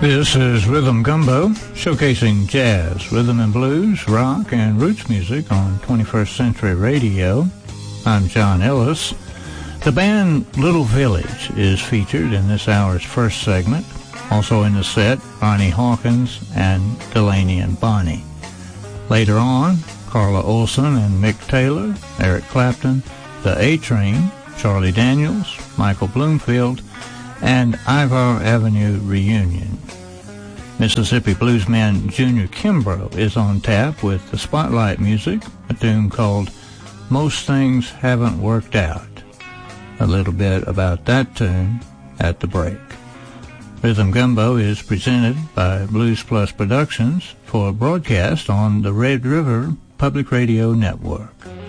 This is Rhythm Gumbo, showcasing jazz, rhythm and blues, rock, and roots music on 21st Century Radio. I'm John Ellis. The band Little Village is featured in this hour's first segment. Also in the set, Ronnie Hawkins and Delaney and Bonnie. Later on, Carla Olson and Mick Taylor, Eric Clapton, The A-Train, Charlie Daniels, Michael Bloomfield, and Ivar Avenue Reunion. Mississippi bluesman Junior Kimbrough is on tap with the Spotlight music, a tune called Most Things Haven't Worked Out. A little bit about that tune at the break. Rhythm Gumbo is presented by Blues Plus Productions for broadcast on the Red River Public Radio Network.